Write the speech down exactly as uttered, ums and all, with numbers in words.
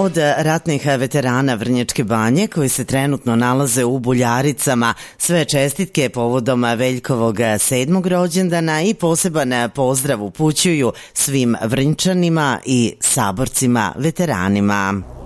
Od ratnih veterana Vrnjačke Banje koji se trenutno nalaze u Buljaricama, sve čestitke povodom Veljkovog sedmog rođendana i poseban pozdrav upućuju svim Vrnjčanima i saborcima veteranima.